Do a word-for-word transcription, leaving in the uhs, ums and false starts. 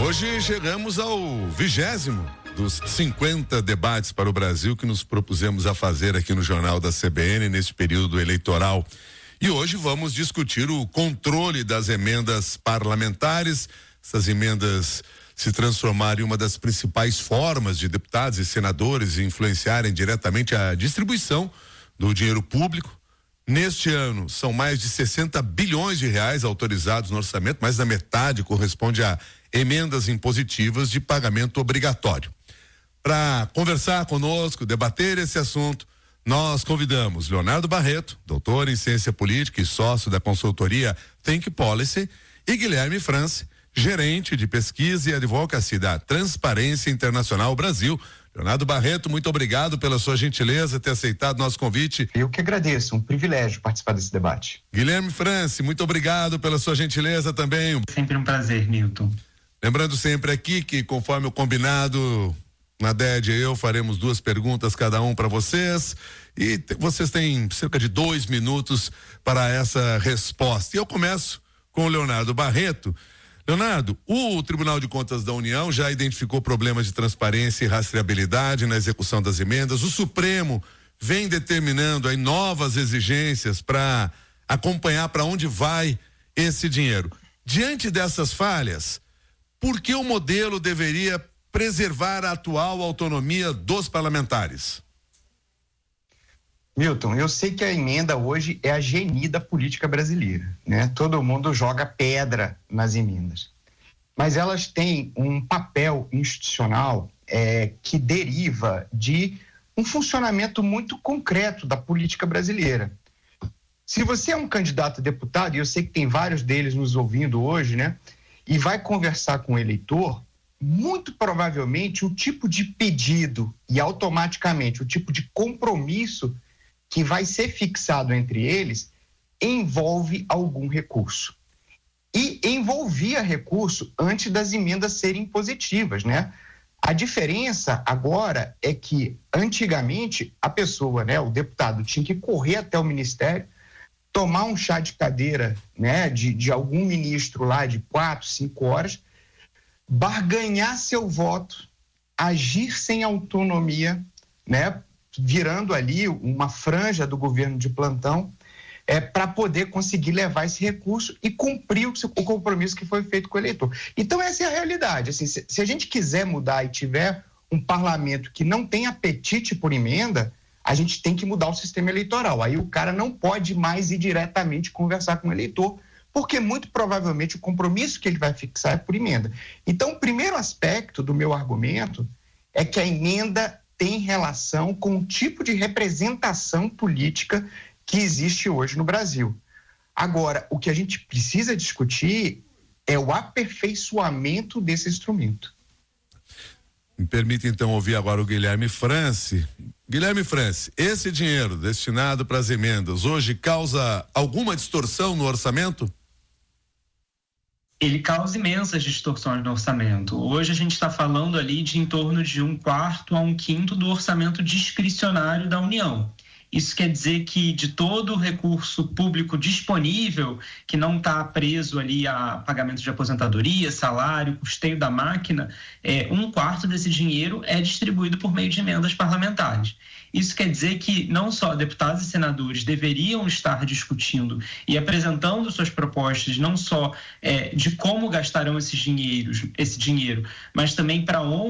Hoje chegamos ao vigésimo dos cinquenta debates para o Brasil que nos propusemos a fazer aqui no Jornal da C B N neste período eleitoral. E hoje vamos discutir o controle das emendas parlamentares. Essas emendas se transformaram em uma das principais formas de deputados e senadores influenciarem diretamente a distribuição do dinheiro público. Neste ano, são mais de sessenta bilhões de reais autorizados no orçamento, mais da metade corresponde a emendas impositivas de pagamento obrigatório. Para conversar conosco, debater esse assunto, nós convidamos Leonardo Barreto, doutor em ciência política e sócio da consultoria Think Policy, e Guilherme France, gerente de pesquisa e advocacy da Transparência Internacional Brasil. Leonardo Barreto, muito obrigado pela sua gentileza ter aceitado nosso convite. Eu que agradeço, um privilégio participar desse debate. Guilherme France, muito obrigado pela sua gentileza também. Sempre um prazer, Milton. Lembrando sempre aqui que, conforme o combinado, Naded e eu faremos duas perguntas cada um para vocês e te, vocês têm cerca de dois minutos para essa resposta. E eu começo com o Leonardo Barreto. Leonardo, o Tribunal de Contas da União já identificou problemas de transparência e rastreabilidade na execução das emendas. O Supremo vem determinando aí novas exigências para acompanhar para onde vai esse dinheiro. Diante dessas falhas, por que o modelo deveria preservar a atual autonomia dos parlamentares? Milton, eu sei que a emenda hoje é a geni da política brasileira, né? Todo mundo joga pedra nas emendas, mas elas têm um papel institucional é, que deriva de um funcionamento muito concreto da política brasileira. Se você é um candidato a deputado, e eu sei que tem vários deles nos ouvindo hoje, né? E vai conversar com o eleitor, muito provavelmente o tipo de pedido e automaticamente o tipo de compromisso que vai ser fixado entre eles envolve algum recurso. E envolvia recurso antes das emendas serem positivas, né? A diferença agora é que antigamente a pessoa, né, o deputado tinha que correr até o ministério, tomar um chá de cadeira, né, de, de algum ministro lá de quatro, cinco horas, barganhar seu voto, agir sem autonomia, né, virando ali uma franja do governo de plantão, é, para poder conseguir levar esse recurso e cumprir o, o compromisso que foi feito com o eleitor. Então essa é a realidade. Assim, se, se a gente quiser mudar e tiver um parlamento que não tem apetite por emenda, a gente tem que mudar o sistema eleitoral. Aí o cara não pode mais ir diretamente conversar com o eleitor, porque muito provavelmente o compromisso que ele vai fixar é por emenda. Então, o primeiro aspecto do meu argumento é que a emenda tem relação com o tipo de representação política que existe hoje no Brasil. Agora, o que a gente precisa discutir é o aperfeiçoamento desse instrumento. Me permite então ouvir agora o Guilherme France. Guilherme France, esse dinheiro destinado para as emendas hoje causa alguma distorção no orçamento? Ele causa imensas distorções no orçamento. Hoje a gente está falando ali de em torno de um quarto a um quinto do orçamento discricionário da União. Isso quer dizer que de todo o recurso público disponível, que não está preso ali a pagamento de aposentadoria, salário, custeio da máquina, é, um quarto desse dinheiro é distribuído por meio de emendas parlamentares. Isso quer dizer que não só deputados e senadores deveriam estar discutindo e apresentando suas propostas, não só é, de como gastarão esses dinheiros, esse dinheiro, mas também para onde